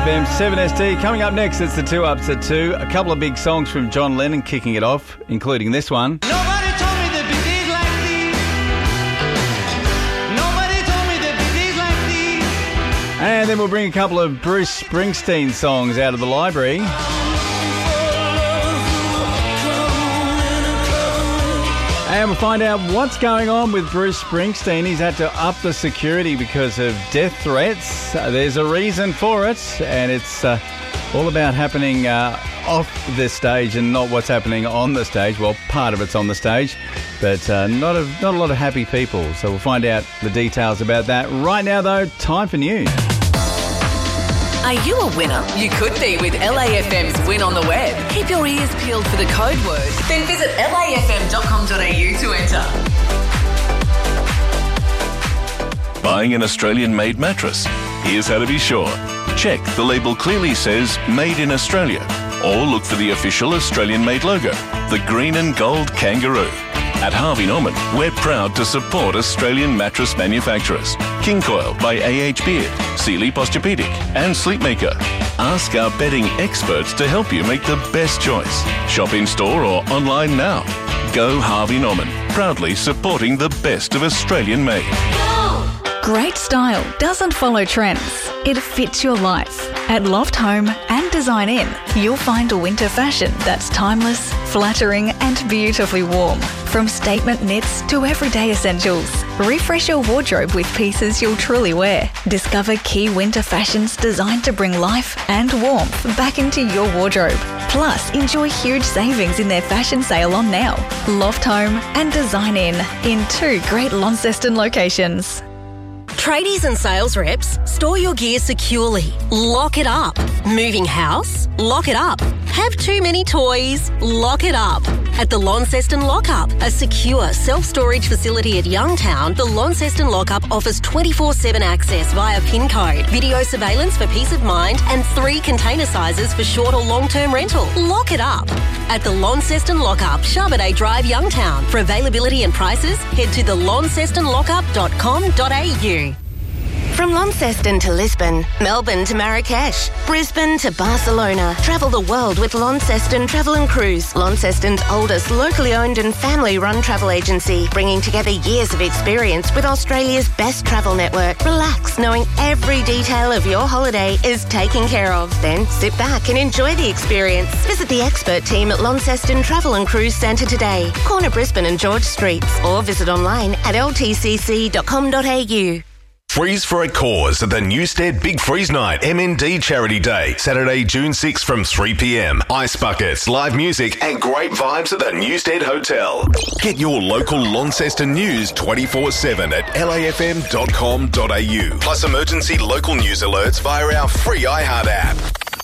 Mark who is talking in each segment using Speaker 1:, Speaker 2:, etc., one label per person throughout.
Speaker 1: LAFM 7ST. Coming up next, it's the 2 Ups at 2. A couple of big songs from John Lennon kicking it off, including this one.
Speaker 2: Nobody told me there'd be days like these. Nobody told me there'd be days like these.
Speaker 1: And then we'll bring a couple of Bruce Springsteen songs out of the library. And we'll find out what's going on with Bruce Springsteen. He's had to up the security because of death threats. There's a reason for it, and it's all about happening off the stage and not what's happening on the stage. Well, part of it's on the stage, but not a lot of happy people. So we'll find out the details about that. Right now, though, time for news.
Speaker 3: Are you a winner? You could be with LAFM's Win on the Web. Keep your ears peeled for the code word. Then visit lafm.com.au to enter.
Speaker 4: Buying an Australian-made mattress? Here's how to be sure. Check the label clearly says Made in Australia, or look for the official Australian-made logo, the green and gold kangaroo. At Harvey Norman, we're proud to support Australian mattress manufacturers. King Coil by AH Beard, Sealy Posturepedic and Sleepmaker. Ask our bedding experts to help you make the best choice. Shop in store or online now. Go Harvey Norman, proudly supporting the best of Australian made.
Speaker 5: Great style doesn't follow trends. It fits your life. At Loft Home and Design Inn, you'll find a winter fashion that's timeless, flattering and beautifully warm. From statement knits to everyday essentials, refresh your wardrobe with pieces you'll truly wear. Discover key winter fashions designed to bring life and warmth back into your wardrobe. Plus, enjoy huge savings in their fashion sale on now. Loft Home and Design Inn in 2 great Launceston locations.
Speaker 6: Tradies and sales reps, store your gear securely. Lock it up. Moving house? Lock it up. Have too many toys? Lock it up. At the Launceston Lockup, a secure self-storage facility at Youngtown, the Launceston Lockup offers 24/7 access via PIN code, video surveillance for peace of mind, and 3 container sizes for short or long-term rental. Lock it up. At the Launceston Lockup, Charbonnet Drive, Youngtown. For availability and prices, head to thelauncestonlockup.com.au.
Speaker 7: From Launceston to Lisbon, Melbourne to Marrakesh, Brisbane to Barcelona. Travel the world with Launceston Travel and Cruise, Launceston's oldest locally owned and family-run travel agency, bringing together years of experience with Australia's best travel network. Relax, knowing every detail of your holiday is taken care of. Then sit back and enjoy the experience. Visit the expert team at Launceston Travel and Cruise Centre today, corner Brisbane and George Streets, or visit online at ltcc.com.au.
Speaker 8: Freeze for a cause at the Newstead Big Freeze Night MND Charity Day, Saturday, June 6 from 3 p.m. Ice buckets, live music and great vibes at the Newstead Hotel. Get your local Launceston news 24/7 at lafm.com.au. Plus emergency local news alerts via our free iHeart app.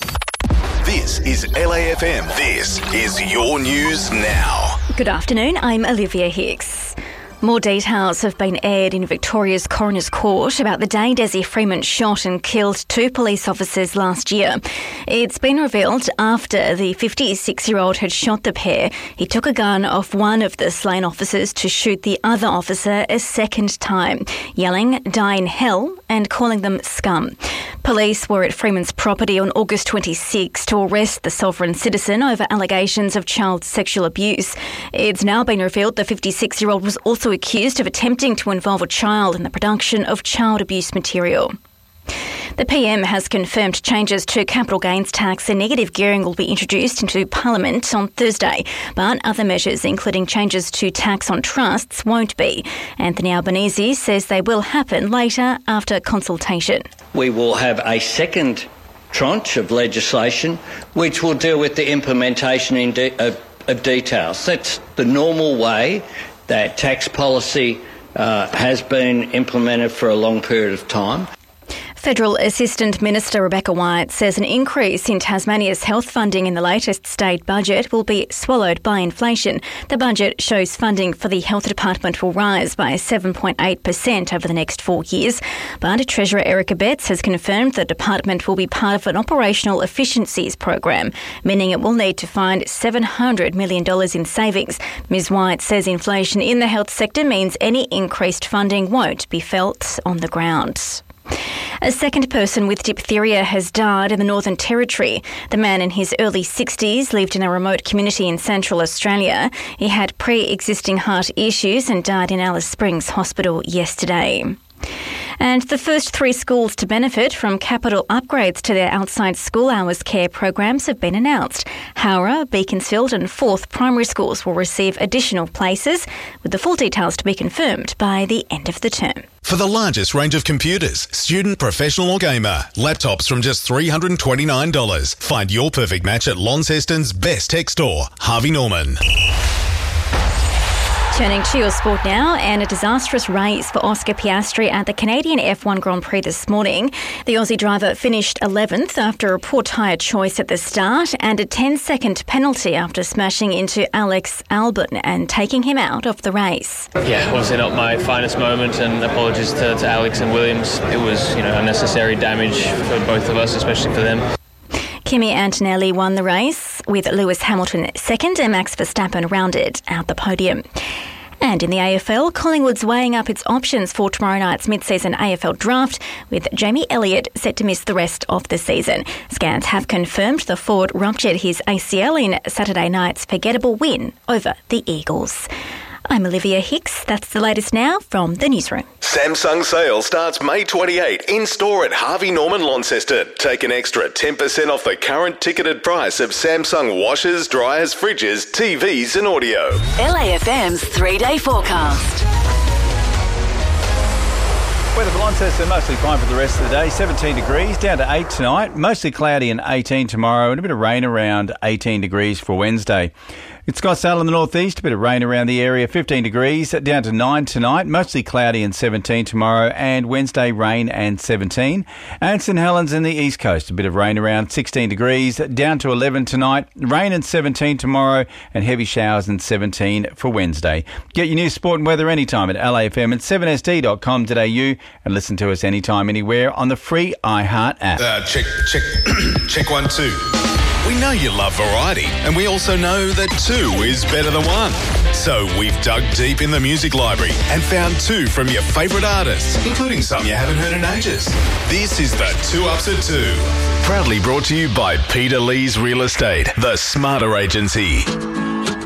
Speaker 8: This is LAFM. This is your news now.
Speaker 9: Good afternoon, I'm Olivia Hicks. More details have been aired in Victoria's Coroner's Court about the day Desi Freeman shot and killed 2 police officers last year. It's been revealed after the 56-year-old had shot the pair, he took a gun off one of the slain officers to shoot the other officer a second time, yelling, "Die in hell," and calling them scum. Police were at Freeman's property on August 26 to arrest the sovereign citizen over allegations of child sexual abuse. It's now been revealed the 56-year-old was also accused of attempting to involve a child in the production of child abuse material. The PM has confirmed changes to capital gains tax and negative gearing will be introduced into Parliament on Thursday, but other measures, including changes to tax on trusts, won't be. Anthony Albanese says they will happen later after consultation.
Speaker 10: We will have a second tranche of legislation which will deal with the implementation of details. That's the normal way that tax policy has been implemented for a long period of time.
Speaker 9: Federal Assistant Minister Rebecca White says an increase in Tasmania's health funding in the latest state budget will be swallowed by inflation. The budget shows funding for the health department will rise by 7.8% over the next 4 years. But Treasurer Erica Betts has confirmed the department will be part of an operational efficiencies program, meaning it will need to find $700 million in savings. Ms White says inflation in the health sector means any increased funding won't be felt on the ground. A second person with diphtheria has died in the Northern Territory. The man in his early 60s lived in a remote community in Central Australia. He had pre-existing heart issues and died in Alice Springs Hospital yesterday. And the first 3 schools to benefit from capital upgrades to their outside school hours care programs have been announced. Howrah, Beaconsfield and Forth primary schools will receive additional places, with the full details to be confirmed by the end of the term.
Speaker 11: For the largest range of computers, student, professional or gamer, laptops from just $329. Find your perfect match at Launceston's best tech store, Harvey Norman.
Speaker 9: Turning to your sport now, and a disastrous race for Oscar Piastri at the Canadian F1 Grand Prix this morning. The Aussie driver finished 11th after a poor tyre choice at the start and a 10-second penalty after smashing into Alex Albon and taking him out of the race.
Speaker 12: Yeah, obviously not my finest moment, and apologies to Alex and Williams. It was, unnecessary damage for both of us, especially for them.
Speaker 9: Kimi Antonelli won the race, with Lewis Hamilton second and Max Verstappen rounded out the podium. And in the AFL, Collingwood's weighing up its options for tomorrow night's mid-season AFL draft, with Jamie Elliott set to miss the rest of the season. Scans have confirmed the forward ruptured his ACL in Saturday night's forgettable win over the Eagles. I'm Olivia Hicks. That's the latest now from the newsroom.
Speaker 8: Samsung sale starts May 28 in store at Harvey Norman Launceston. Take an extra 10% off the current ticketed price of Samsung washers, dryers, fridges, TVs and audio.
Speaker 3: LAFM's 3-day forecast.
Speaker 1: Weather for Launceston, mostly fine for the rest of the day. 17 degrees, down to 8 tonight. Mostly cloudy and 18 tomorrow, and a bit of rain around 18 degrees for Wednesday. It's Scottsdale in the northeast, a bit of rain around the area, 15 degrees, down to 9 tonight. Mostly cloudy and 17 tomorrow, and Wednesday rain and 17. And St Helens in the east coast, a bit of rain around 16 degrees, down to 11 tonight. Rain and 17 tomorrow, and heavy showers and 17 for Wednesday. Get your news, sport and weather anytime at LAFM and 7sd.com.au, and listen to us anytime, anywhere on the free iHeart app.
Speaker 11: Check 1, 2. We know you love variety, and we also know that 2 is better than 1. So we've dug deep in the music library and found 2 from your favourite artists, including some you haven't heard in ages. This is the 2 Ups at 2.
Speaker 8: Proudly brought to you by Peter Lee's Real Estate, the smarter agency.